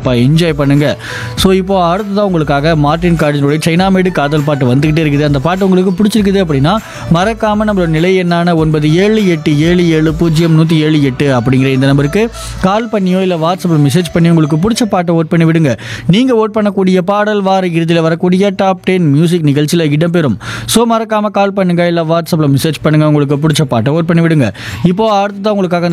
கண்டிப்பாக என்ஜாய் பண்ணுங்கள். ஸோ இப்போ அடுத்ததான் உங்களுக்காக மார்டின் கார்டினுடைய சைனா மேடு காதல் பாட்டு வந்துக்கிட்டே இருக்குது. அந்த பாட்டு உங்களுக்கு பிடிச்சிருக்குது அப்படின்னா மறக்காமல் நம்மளோட நிலை எண்ணான 9787700178 அப்படிங்கிற இந்த நம்பருக்கு கால் பண்ணியோ இல்லை வாட்ஸ்அப்பில் மெசேஜ் பண்ணி உங்களுக்கு பிடிச்ச பாட்டை ஓட் பண்ணி விடுங்க. நீங்கள் ஓட் பண்ணக்கூடிய பாடல் வார இறுதியில் வரக்கூடிய டாப் 10 மியூசிக் நிகழ்ச்சியில் இடம்பெறும். ஸோ மறக்காமல் கால் பண்ணுங்கள் இல்லை வாட்ஸ்அப்பில் மெசேஜ் பண்ணுங்கள், உங்களுக்கு பிடிச்ச பாட்டை ஓட் பண்ணி விடுங்க. இப்போ அடுத்ததான் உங்களுக்காக